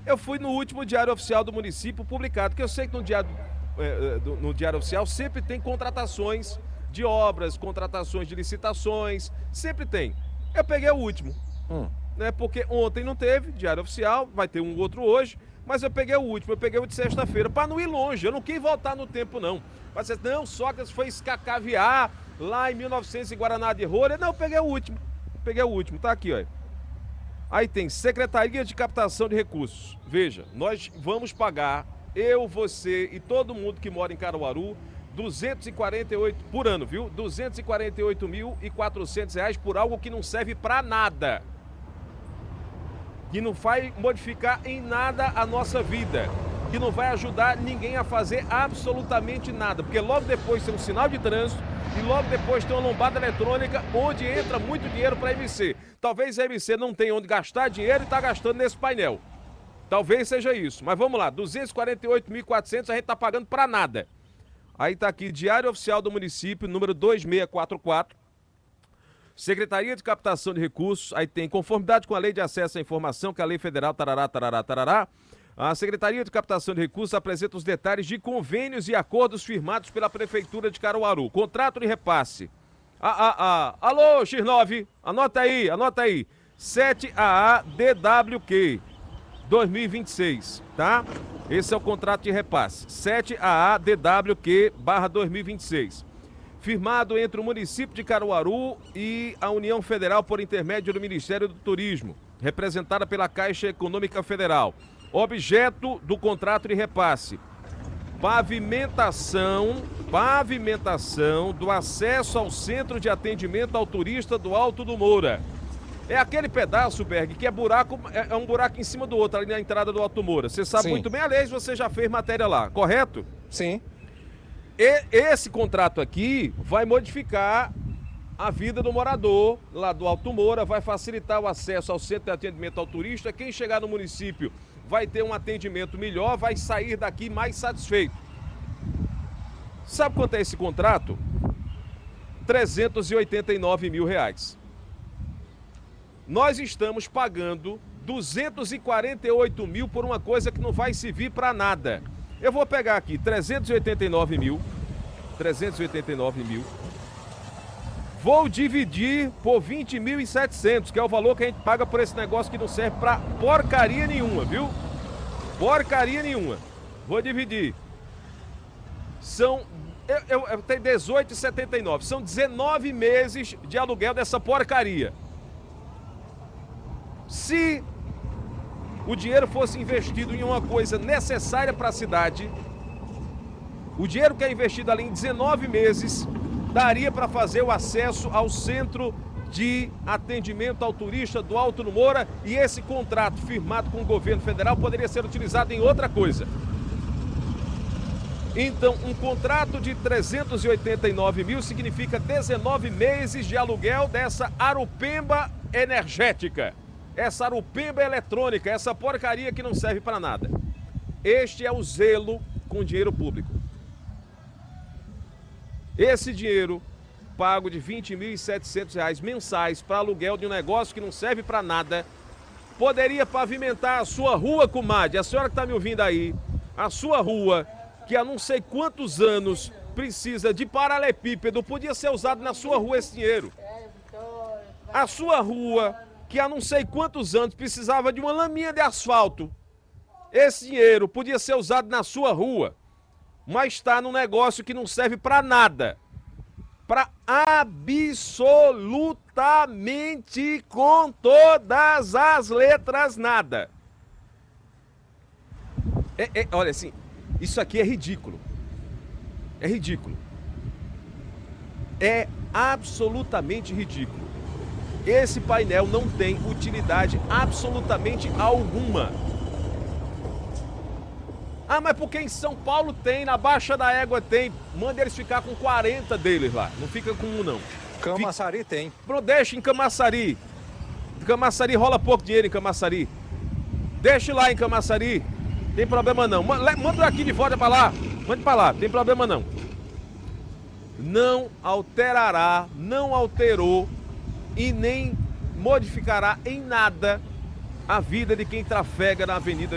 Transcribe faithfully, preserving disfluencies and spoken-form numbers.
Eu fui no último Diário Oficial do município publicado, que eu sei que no Diário, é, do- no Diário Oficial sempre tem contratações de obras, contratações de licitações, sempre tem. Eu peguei o último, Hum. né? Porque ontem não teve Diário Oficial, vai ter um outro hoje, mas eu peguei o último, eu peguei o de sexta-feira, para não ir longe, eu não quis voltar no tempo não. Mas você, não, Sócrates foi escacaviar lá em mil e novecentos em Guaraná de Rolha. Não, eu peguei o último, peguei o último, tá aqui, ó. Aí tem Secretaria de Captação de Recursos. Veja, nós vamos pagar, eu, você e todo mundo que mora em Caruaru, duzentos e quarenta e oito por ano, viu? duzentos e quarenta e oito mil e quatrocentos reais por algo que não serve pra nada. Que não vai modificar em nada a nossa vida. Que não vai ajudar ninguém a fazer absolutamente nada. Porque logo depois tem um sinal de trânsito e logo depois tem uma lombada eletrônica onde entra muito dinheiro para a M C. Talvez a M C não tenha onde gastar dinheiro e está gastando nesse painel. Talvez seja isso. Mas vamos lá, duzentos e quarenta e oito mil e quatrocentos a gente está pagando para nada. Aí está aqui, Diário Oficial do Município, número dois seis quatro quatro. Secretaria de Captação de Recursos, aí tem conformidade com a Lei de Acesso à Informação, que é a Lei Federal, tarará, tarará, tarará. A Secretaria de Captação de Recursos apresenta os detalhes de convênios e acordos firmados pela Prefeitura de Caruaru. Contrato de repasse. Ah, ah, ah. Alô, X nove, anota aí, anota aí. sete A A D W Q dois mil e vinte e seis, tá? Esse é o contrato de repasse. sete A A D W Q barra dois mil e vinte e seis. Firmado entre o município de Caruaru e a União Federal por intermédio do Ministério do Turismo, representada pela Caixa Econômica Federal. Objeto do contrato de repasse: pavimentação, pavimentação do acesso ao Centro de Atendimento ao Turista do Alto do Moura. É aquele pedaço, Berg, que é buraco, é, é um buraco em cima do outro, ali na entrada do Alto Moura. Você sabe Sim. muito bem, aliás, você já fez matéria lá, correto? Sim. E esse contrato aqui vai modificar a vida do morador lá do Alto Moura, vai facilitar o acesso ao Centro de Atendimento ao Turista. Quem chegar no município vai ter um atendimento melhor, vai sair daqui mais satisfeito. Sabe quanto é esse contrato? trezentos e oitenta e nove mil reais. Nós estamos pagando duzentos e quarenta e oito mil por uma coisa que não vai servir para nada. Eu vou pegar aqui trezentos e oitenta e nove mil, trezentos e oitenta e nove mil, vou dividir por vinte mil e setecentos, que é o valor que a gente paga por esse negócio que não serve pra porcaria nenhuma, viu? Porcaria nenhuma. Vou dividir. São, eu, eu, eu tenho dezoito e setenta e nove, são dezenove meses de aluguel dessa porcaria. Se o dinheiro fosse investido em uma coisa necessária para a cidade, o dinheiro que é investido ali em dezenove meses daria para fazer o acesso ao Centro de Atendimento ao Turista do Alto do Moura, e esse contrato firmado com o governo federal poderia ser utilizado em outra coisa. Então, um contrato de trezentos e oitenta e nove mil significa dezenove meses de aluguel dessa arupemba energética, essa arupemba eletrônica, essa porcaria que não serve para nada. Este é o zelo com dinheiro público. Esse dinheiro pago de vinte mil e setecentos reais mensais para aluguel de um negócio que não serve para nada, poderia pavimentar a sua rua, comadre, a senhora que está me ouvindo aí, a sua rua, que há não sei quantos anos precisa de paralelepípedo, podia ser usado na sua rua esse dinheiro. A sua rua, que há não sei quantos anos precisava de uma laminha de asfalto, esse dinheiro podia ser usado na sua rua, mas está num negócio que não serve para nada. Para absolutamente, com todas as letras, nada. É, é, olha assim, isso aqui é ridículo. É ridículo. É absolutamente ridículo. Esse painel não tem utilidade absolutamente alguma. Ah, mas porque em São Paulo tem, na Baixa da Égua tem. Manda eles ficar com quarenta deles lá. Não fica com um, não. Camaçari fica... tem. Pro, deixa em Camaçari. Camaçari rola pouco dinheiro em Camaçari. Deixa lá em Camaçari. Tem problema não. Manda aqui de volta pra lá. Manda pra lá. Tem problema não. Não alterará, não alterou e nem modificará em nada a vida de quem trafega na Avenida